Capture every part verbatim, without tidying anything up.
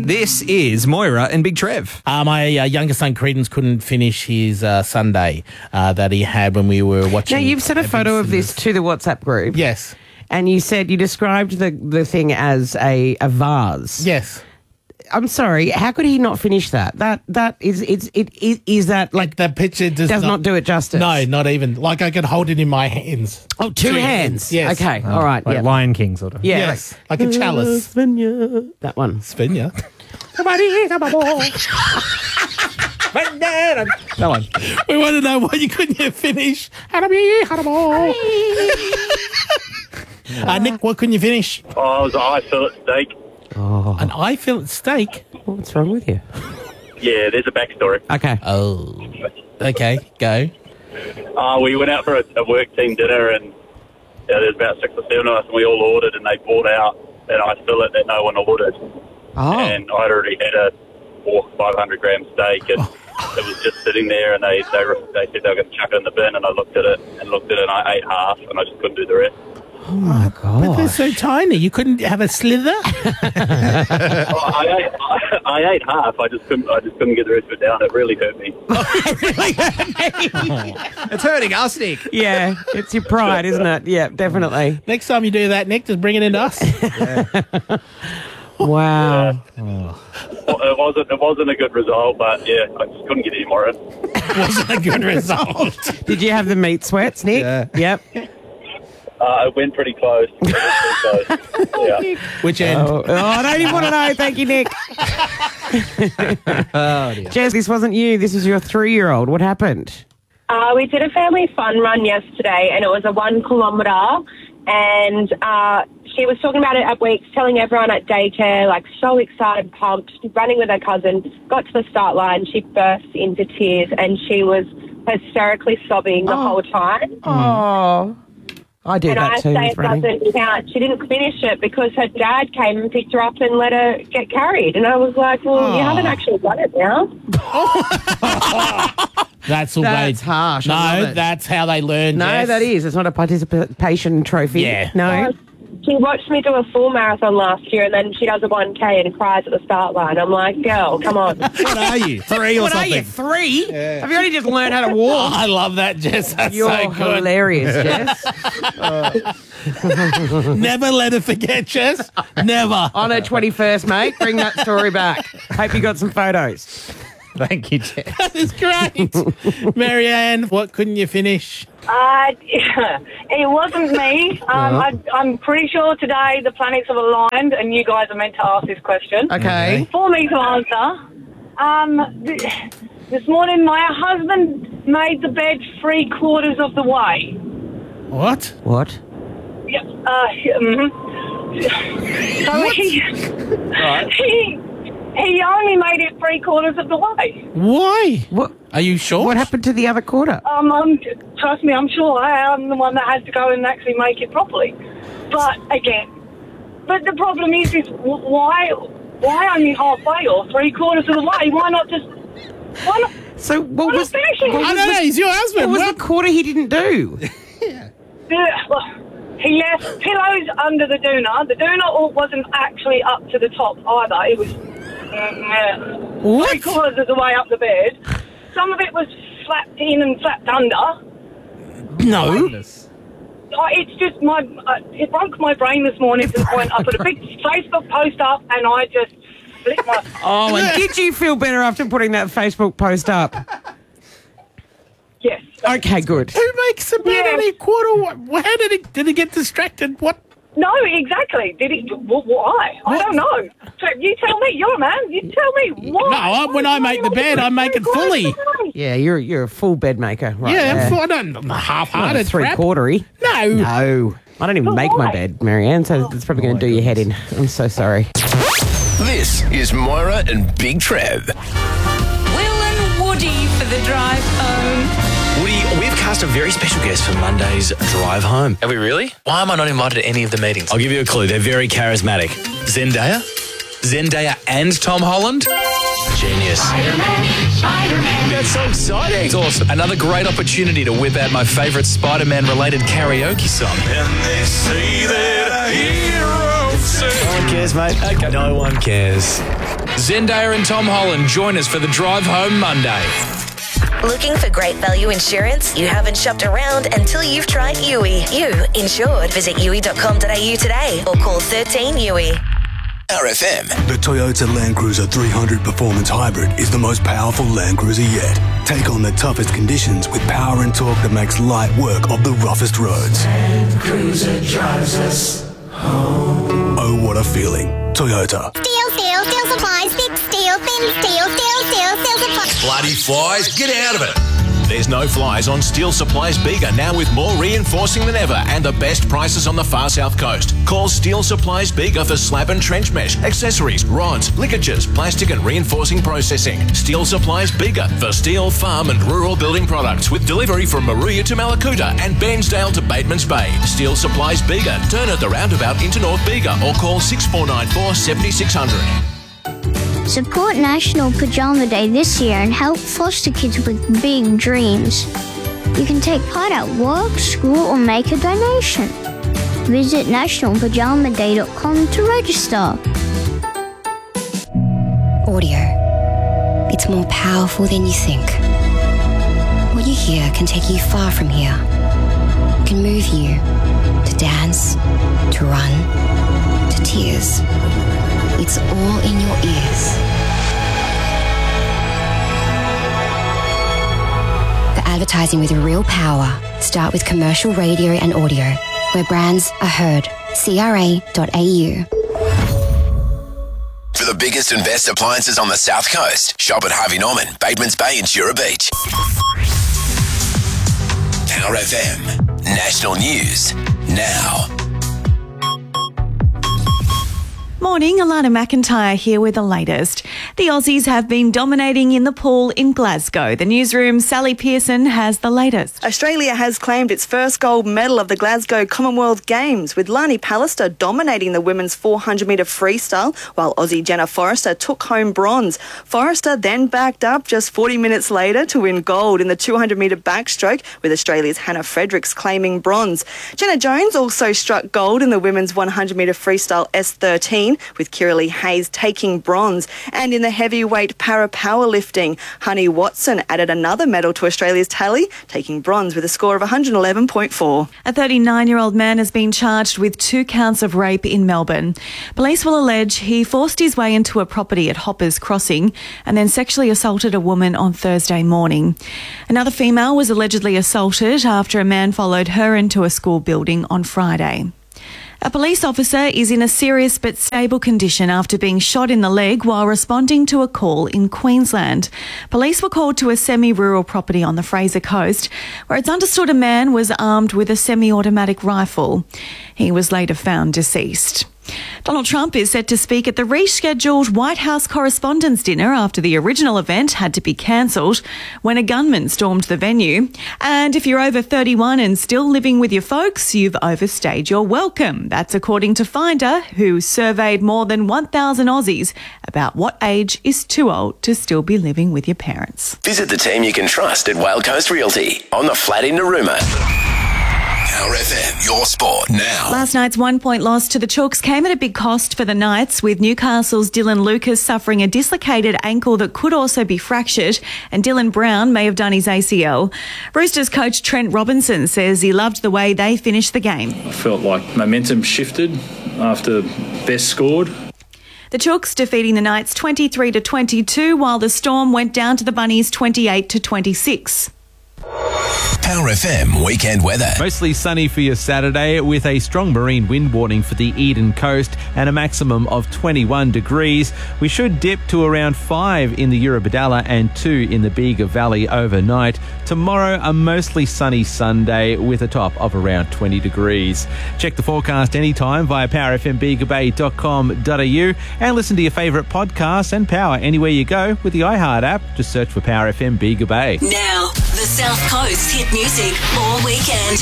This is Moira and Big Trev. Uh, my uh, younger son, Credence, couldn't finish his uh, Sunday uh, that he had when we were watching. Now, you've sent a photo of this to the WhatsApp group. Yes. And you said you described the, the thing as a, a vase. Yes. I'm sorry. How could he not finish that? That that is it's it is is that like the picture does, does not, not do it justice. No, not even. Like I could hold it in my hands. Oh, two, two hands. hands. Yes. Okay. Oh, all right. Like Yeah. Lion King sort of. Yeah. Yes. Like a chalice. That one. Spinya. That one. We want to know why you couldn't yet finish. uh, Nick, what couldn't you finish? Oh, I was an eye fillet steak. Oh. An eye fillet steak? What's wrong with you? Yeah, there's a backstory. Okay. Oh. Okay, go. Uh, we went out for a, a work team dinner, and yeah, there's about six or seven of us, and we all ordered, and they brought out an eye fillet that no one ordered. Oh. And I'd already had a four, five hundred gram steak, and it was just sitting there, and they they, were, they said they were going to chuck it in the bin, and I looked at it and looked at it, and I ate half, and I just couldn't do the rest. Oh my god. But they're so tiny. You couldn't have a slither? Oh, I, ate, I, I ate half. I just couldn't. I just couldn't get the rest of it down. It really hurt me. It's hurting us, Nick. Yeah, it's your pride, isn't it? Yeah, definitely. Next time you do that, Nick, just bring it into us. Wow. Well, it wasn't. It wasn't a good result, but yeah, I just couldn't get any more in. It wasn't a good result. Did you have the meat sweats, Nick? Yeah. Yep. Uh, it went pretty close. It went pretty close. Yeah. Which end? Oh, oh, I don't even want to know. Thank you, Nick. Oh, dear. Jez, this wasn't you. This was your three-year-old. What happened? Uh, we did a family fun run yesterday, and it was a one kilometre. And uh, she was talking about it at Weeks, telling everyone at daycare, like so excited, pumped, running with her cousin. Got to the start line, she burst into tears, and she was hysterically sobbing the Oh. whole time. Oh. I do and that I too say with it running. doesn't count. She didn't finish it because her dad came and picked her up and let her get carried. And I was like, well, Oh. you haven't actually done it now. That's all That's they, harsh. No, I love it. that's how they learn. No, Jess. that is. It's not a participation trophy. Yeah. No. She watched me do a full marathon last year, and then she does a one K and cries at the start line. I'm like, girl, come on. What are you? Three or What are something? you, three? Have you only just learned how to walk? Oh, I love that, Jess. That's You're so good. hilarious, Jess. Never let her forget, Jess. Never. On her twenty-first, mate. Bring that story back. Hope you got some photos. Thank you, Jess. That is great. Marianne, what couldn't you finish? Uh, it wasn't me. Um, I, I'm pretty sure today the planets have aligned and you guys are meant to ask this question. Okay. For me to answer, um, th- this morning my husband made the bed three quarters of the way. What? What? Yeah, uh, mm-hmm. So he, he, he only made it three quarters of the way. Why? What? Are you sure? What happened to the other quarter? Um, I'm, trust me, I'm sure I am the one that has to go and actually make it properly. But again, but the problem is, is wh- why, why only halfway or three quarters of the way? Why not just, why not? So what Why not was? finish it? what I was don't the- know. He's your husband. What was What? the quarter he didn't do? Yeah, well, he left pillows under the doona. The doona all wasn't actually up to the top either. It was mm, What? three quarters of the way up the bed. Some of it was flapped in and flapped under. No. Uh, It's just my, uh, it broke my brain this morning to the point I put a big Facebook post up and I just split my... Oh, and did you feel better after putting that Facebook post up? Yes. Okay, good. Who makes a bed Yeah. any quarter? What- How did he? Did he get distracted? What? No, exactly. Did it? Well, why? I What? don't know. So you tell me. You're a man. You tell me. Why? No, I- when I make the bed, I make it fully. Yeah, you're you're a full bed maker, right? Yeah, there. I'm full, I don't. I'm half-hearted. Three crap. quartery. No. No, I don't even But make my why? bed, Marianne. So it's probably going to do your head in. I'm so sorry. This is Moira and Big Trev. Will and Woody for the drive home. Woody, we've cast a very special guest for Monday's drive home. Have we really? Why am I not invited to any of the meetings? I'll give you a clue. They're very charismatic. Zendaya? Zendaya and Tom Holland? Genius. Spider-Man, Spider-Man. That's so exciting. It's awesome. Another great opportunity to whip out my favourite Spider-Man related karaoke song. And they say that a hero soon. No one cares, mate. Okay. No one cares. Zendaya and Tom Holland join us for the drive home Monday. Looking for great value insurance? You haven't shopped around until you've tried U I. You insured. Visit U I dot com dot a u today or call thirteen U I. R F M. The Toyota Land Cruiser three hundred Performance Hybrid is the most powerful Land Cruiser yet. Take on the toughest conditions with power and torque that makes light work of the roughest roads. Land Cruiser drives us home. Oh, what a feeling. Toyota. Steel, steel, steel supplies, thick steel, thin steel, steel, steel, steel supplies. Bloody flies, get out of it. There's no flies on Steel Supplies Bega, now with more reinforcing than ever and the best prices on the far south coast. Call Steel Supplies Bega for slab and trench mesh, accessories, rods, ligatures, plastic and reinforcing processing. Steel Supplies Bega for steel, farm and rural building products with delivery from Maruya to Malakuta and Bairnsdale to Bateman's Bay. Steel Supplies Bega. Turn at the roundabout into North Bega or call six four nine four, seven six zero zero. Support National Pajama Day this year and help foster kids with big dreams. You can take part at work, school, or make a donation. Visit national pajama day dot com to register. Audio. It's more powerful than you think. What you hear can take you far from here. It can move you to dance, to run, to tears. It's all in your ears. For advertising with real power, start with commercial radio and audio, where brands are heard. C R A dot A U. For the biggest and best appliances on the South Coast, shop at Harvey Norman, Bateman's Bay and Jura Beach. R F M. National News. Now. Morning, Alana McIntyre here with the latest. The Aussies have been dominating in the pool in Glasgow. The newsroom's Sally Pearson has the latest. Australia has claimed its first gold medal of the Glasgow Commonwealth Games, with Lani Pallister dominating the women's four hundred metre freestyle, while Aussie Jenna Forrester took home bronze. Forrester then backed up just forty minutes later to win gold in the two hundred metre backstroke, with Australia's Hannah Fredericks claiming bronze. Jenna Jones also struck gold in the women's one hundred metre freestyle S thirteen, with Kiralee Hayes taking bronze. And in the heavyweight para powerlifting, Honey Watson added another medal to Australia's tally, taking bronze with a score of one eleven point four. A thirty-nine-year-old man has been charged with two counts of rape in Melbourne. Police will allege he forced his way into a property at Hoppers Crossing and then sexually assaulted a woman on Thursday morning. Another female was allegedly assaulted after a man followed her into a school building on Friday. A police officer is in a serious but stable condition after being shot in the leg while responding to a call in Queensland. Police were called to a semi-rural property on the Fraser Coast, where it's understood a man was armed with a semi-automatic rifle. He was later found deceased. Donald Trump is set to speak at the rescheduled White House Correspondents' Dinner after the original event had to be cancelled when a gunman stormed the venue. And if you're over thirty-one and still living with your folks, you've overstayed your welcome. That's according to Finder, who surveyed more than one thousand Aussies about what age is too old to still be living with your parents. Visit the team you can trust at Whale Coast Realty on the flat in Narooma. R F M, your sport now. Last night's one-point loss to the Chooks came at a big cost for the Knights, with Newcastle's Dylan Lucas suffering a dislocated ankle that could also be fractured, and Dylan Brown may have done his A C L. Roosters coach Trent Robinson says he loved the way they finished the game. I felt like momentum shifted after Best scored. The Chooks defeating the Knights twenty-three to twenty-two, while the Storm went down to the Bunnies twenty-eight to twenty-six. Power F M weekend weather. Mostly sunny for your Saturday with a strong marine wind warning for the Eden coast and a maximum of twenty-one degrees. We should dip to around five in the Eurobodalla and two in the Bega Valley overnight. Tomorrow, a mostly sunny Sunday with a top of around twenty degrees. Check the forecast anytime via power f m bega bay dot com dot a u and listen to your favourite podcasts and Power anywhere you go with the iHeart app. Just search for Power F M Bega Bay. Now, the South Coast hit music all weekend.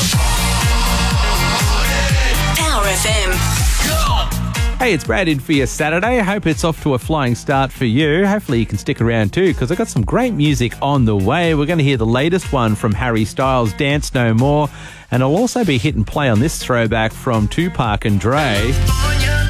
Power F M. Hey, it's Brad in for your Saturday. I hope it's off to a flying start for you. Hopefully you can stick around too, because I've got some great music on the way. We're going to hear the latest one from Harry Styles, Dance No More, and I'll also be hit and play on this throwback from Tupac and Dre.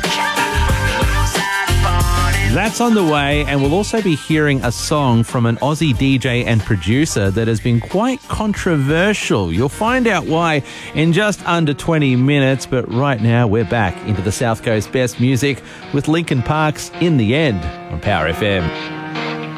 That's on the way, and we'll also be hearing a song from an Aussie D J and producer that has been quite controversial. You'll find out why in just under twenty minutes, but right now we're back into the South Coast best music with Linkin Park's In the End on Power F M.